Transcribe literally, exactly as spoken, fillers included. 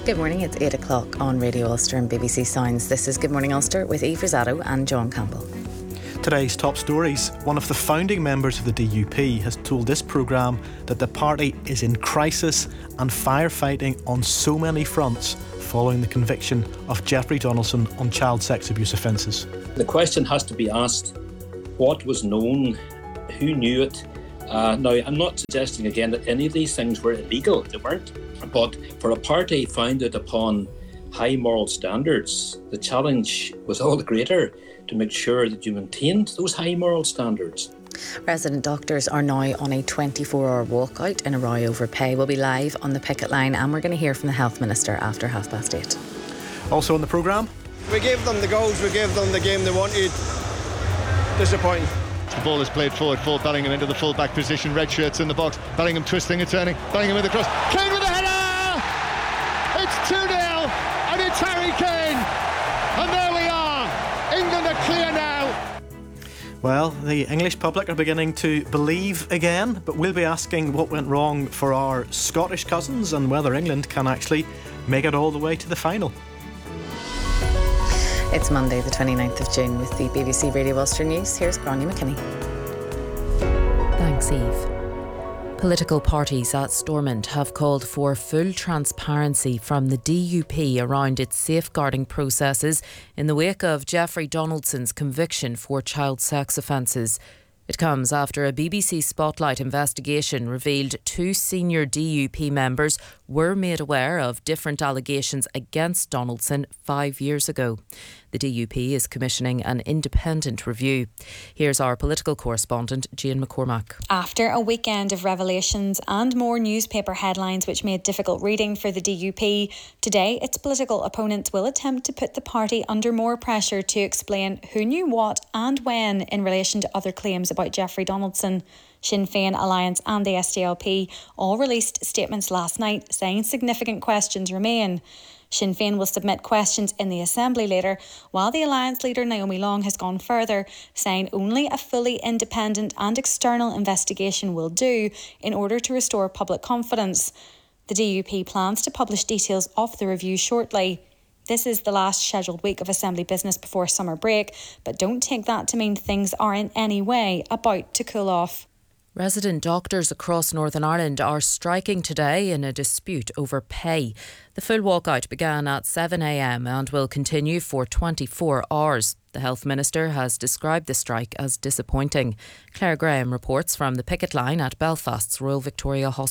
Good morning, it's eight o'clock on Radio Ulster and B B C Sounds. This is Good Morning Ulster with Eve Rosado and John Campbell. Today's top stories. One of the founding members of the D U P has told this programme that the party is in crisis and firefighting on so many fronts following the conviction of Jeffrey Donaldson on child sex abuse offences. The question has to be asked, what was known, who knew it? Uh, now, I'm not suggesting again that any of these things were illegal, they weren't. But for a party founded upon high moral standards, the challenge was all the greater to make sure that you maintained those high moral standards. Resident doctors are now on a twenty-four hour walkout in a row over pay. We'll be live on the picket line and we're going to hear from the Health Minister after half past eight. Also on the programme, we gave them the goals, we gave them the game they wanted. Disappointing. The ball is played forward for Bellingham into the full-back position. Red shirts in the box. Bellingham twisting and turning. Bellingham with the cross. Kane with the header! It's two nil and it's Harry Kane. And there we are. England are clear now. Well, the English public are beginning to believe again, but we'll be asking what went wrong for our Scottish cousins and whether England can actually make it all the way to the final. It's Monday the twenty-ninth of June with the B B C Radio Ulster News. Here's Gráinne McKinney. Thanks, Eve. Political parties at Stormont have called for full transparency from the D U P around its safeguarding processes in the wake of Jeffrey Donaldson's conviction for child sex offences. It comes after a B B C Spotlight investigation revealed two senior D U P members were made aware of different allegations against Donaldson five years ago. The D U P is commissioning an independent review. Here's our political correspondent, Jane McCormack. After a weekend of revelations and more newspaper headlines which made difficult reading for the D U P, today its political opponents will attempt to put the party under more pressure to explain who knew what and when in relation to other claims about Jeffrey Donaldson. Sinn Féin, Alliance and the S D L P all released statements last night saying significant questions remain. Sinn Féin will submit questions in the Assembly later, while the Alliance leader Naomi Long has gone further, saying only a fully independent and external investigation will do in order to restore public confidence. The D U P plans to publish details of the review shortly. This is the last scheduled week of Assembly business before summer break, but don't take that to mean things are in any way about to cool off. Resident doctors across Northern Ireland are striking today in a dispute over pay. The full walkout began at seven a m and will continue for twenty-four hours. The Health Minister has described the strike as disappointing. Claire Graham reports from the picket line at Belfast's Royal Victoria Hospital.